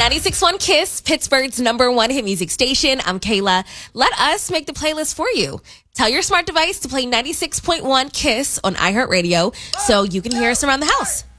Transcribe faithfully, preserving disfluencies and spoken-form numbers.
ninety-six point one KISS, Pittsburgh's number one hit music station. I'm Kayla. Let us make the playlist for you. Tell your smart device to play ninety-six point one KISS on iHeartRadio so you can hear us around the house.